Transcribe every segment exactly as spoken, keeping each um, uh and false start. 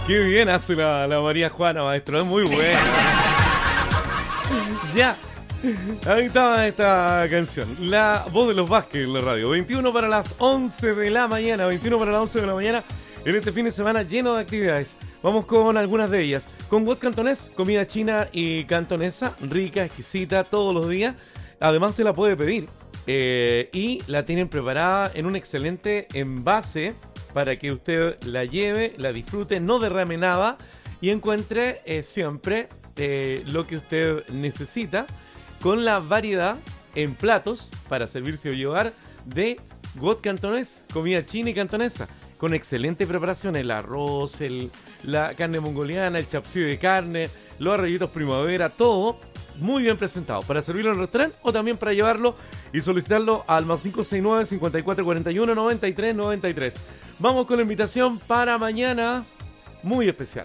Qué bien hace la, la María Juana, maestro. Es muy buena. Ya. Ahí estaba esta canción. La voz de los Vázquez en la radio. veintiuno para las once de la mañana. veintiuno para las once de la mañana. En este fin de semana lleno de actividades. Vamos con algunas de ellas. Con Wok Cantonés, comida china y cantonesa. Rica, exquisita, todos los días. Además usted la puede pedir. Eh, y la tienen preparada en un excelente envase para que usted la lleve, la disfrute, no derrame nada y encuentre eh, siempre eh, lo que usted necesita con la variedad en platos para servirse o llevar de Wok Cantonés, comida china y cantonesa, con excelente preparación, el arroz, el, la carne mongoliana, el chapsui de carne, los arroyitos primavera, todo muy bien presentado para servirlo en el restaurante o también para llevarlo y solicitarlo al más cinco seis nueve, cinco cuatro cuatro uno, nueve tres nueve tres. Vamos con la invitación para mañana muy especial.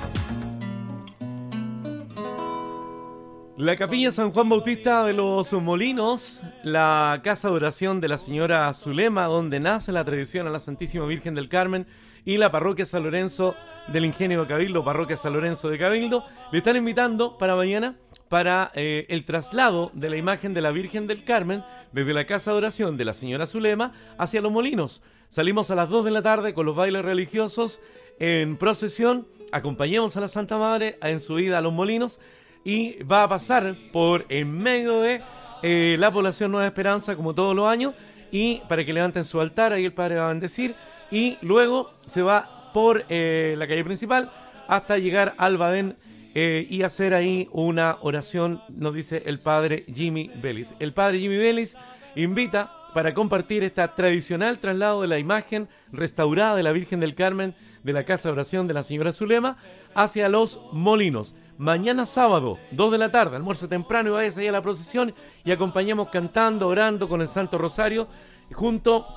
La Capilla San Juan Bautista de los Molinos, la casa de oración de la señora Zulema, donde nace la tradición a la Santísima Virgen del Carmen, y la parroquia San Lorenzo del Ingenio de Cabildo, parroquia San Lorenzo de Cabildo, le están invitando para mañana para eh, el traslado de la imagen de la Virgen del Carmen desde la casa de oración de la señora Zulema hacia los Molinos. Salimos a las dos de la tarde con los bailes religiosos en procesión, acompañamos a la Santa Madre en su ida a los Molinos y va a pasar por en medio de eh, la población Nueva Esperanza como todos los años y para que levanten su altar, ahí el Padre va a bendecir y luego se va por eh, la calle principal hasta llegar al Badén eh, y hacer ahí una oración, nos dice el Padre Jimmy Vélez. El Padre Jimmy Vélez invita para compartir este tradicional traslado de la imagen restaurada de la Virgen del Carmen de la casa de oración de la señora Zulema hacia los Molinos. Mañana sábado, dos de la tarde, almuerzo temprano y vayas ahí a la procesión y acompañemos cantando, orando con el Santo Rosario junto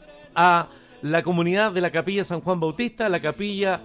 a la comunidad de la Capilla San Juan Bautista, la capilla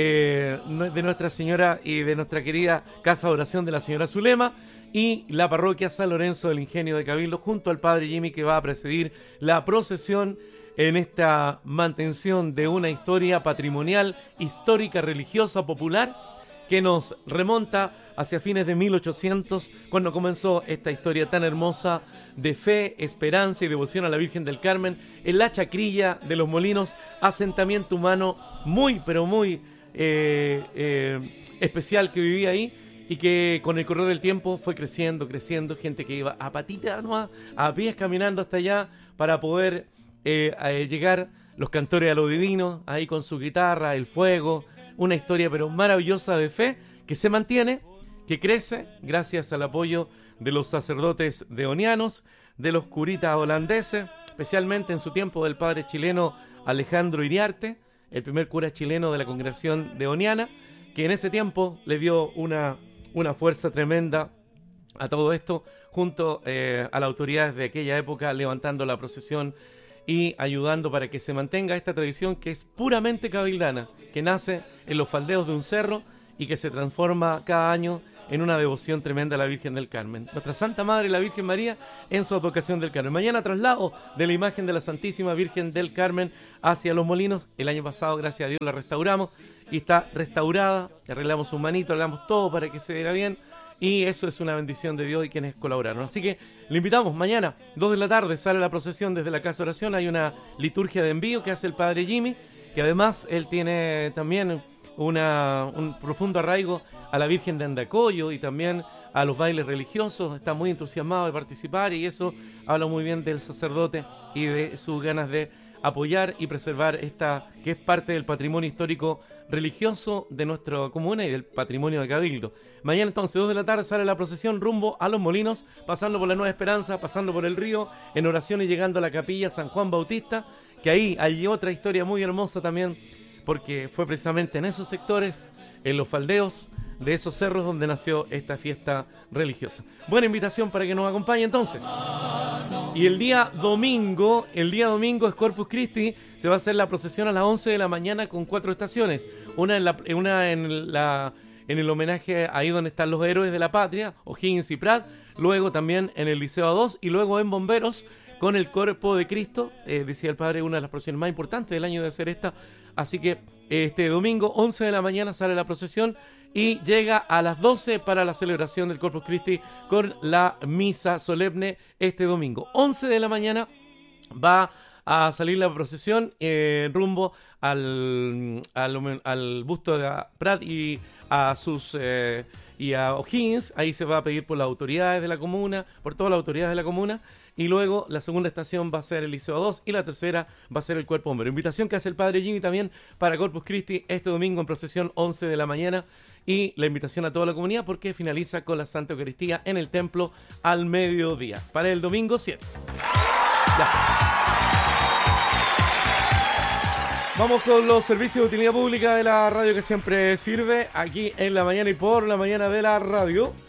eh, de Nuestra Señora y de nuestra querida casa de oración de la señora Zulema y la parroquia San Lorenzo del Ingenio de Cabildo junto al Padre Jimmy que va a presidir la procesión en esta mantención de una historia patrimonial, histórica, religiosa, popular que nos remonta hacia fines de mil ochocientos, cuando comenzó esta historia tan hermosa de fe, esperanza y devoción a la Virgen del Carmen, en la Chacrilla de los Molinos, asentamiento humano muy, pero muy eh, eh, especial que vivía ahí y que con el correr del tiempo fue creciendo, creciendo, gente que iba a patitas, ¿no? a, a pies caminando hasta allá para poder eh, eh, llegar los cantores a lo divino, ahí con su guitarra, el fuego, una historia pero maravillosa de fe que se mantiene, que crece gracias al apoyo de los sacerdotes deonianos, de los curitas holandeses, especialmente en su tiempo del padre chileno Alejandro Iriarte, el primer cura chileno de la congregación deoniana, que en ese tiempo le dio una, una fuerza tremenda a todo esto, junto eh, a las autoridades de aquella época, levantando la procesión y ayudando para que se mantenga esta tradición que es puramente cabildana, que nace en los faldeos de un cerro y que se transforma cada año en una devoción tremenda a la Virgen del Carmen. Nuestra Santa Madre, la Virgen María, en su advocación del Carmen. Mañana traslado de la imagen de la Santísima Virgen del Carmen hacia los Molinos. El año pasado, gracias a Dios, la restauramos y está restaurada. Arreglamos un manito, arreglamos todo para que se viera bien. Y eso es una bendición de Dios y quienes colaboraron. Así que le invitamos mañana, dos de la tarde, sale la procesión desde la Casa de Oración. Hay una liturgia de envío que hace el Padre Jimmy, que además él tiene también una, un profundo arraigo a la Virgen de Andacoyo y también a los bailes religiosos. Está muy entusiasmado de participar y eso habla muy bien del sacerdote y de sus ganas de apoyar y preservar esta que es parte del patrimonio histórico religioso de nuestra comuna y del patrimonio de Cabildo. Mañana entonces, dos de la tarde, sale la procesión rumbo a los Molinos, pasando por la Nueva Esperanza, pasando por el río, en oración y llegando a la capilla San Juan Bautista, que ahí hay otra historia muy hermosa también, porque fue precisamente en esos sectores, en los faldeos de esos cerros donde nació esta fiesta religiosa. Buena invitación para que nos acompañe entonces. Y el día domingo, el día domingo es Corpus Christi, se va a hacer la procesión a las once de la mañana con cuatro estaciones. Una en, la, una en, la, en el homenaje ahí donde están los héroes de la patria, O'Higgins y Prat, luego también en el Liceo A dos y luego en Bomberos con el Cuerpo de Cristo, eh, decía el padre, una de las procesiones más importantes del año de hacer esta. Así que Este domingo, once de la mañana, sale la procesión y llega a las doce para la celebración del Corpus Christi con la misa solemne este domingo. once de la mañana va a salir la procesión eh, rumbo al, al, al busto de Prat y a sus eh, y a O'Higgins. Ahí se va a pedir por las autoridades de la comuna, por todas las autoridades de la comuna. Y luego la segunda estación va a ser el Liceo dos y la tercera va a ser el Cuerpo Bombero. Invitación que hace el Padre Jimmy también para Corpus Christi este domingo en procesión once de la mañana. Y la invitación a toda la comunidad porque finaliza con la Santa Eucaristía en el templo al mediodía. Para el domingo siete. Ya. Vamos con los servicios de utilidad pública de la radio que siempre sirve aquí en la mañana y por la mañana de la radio.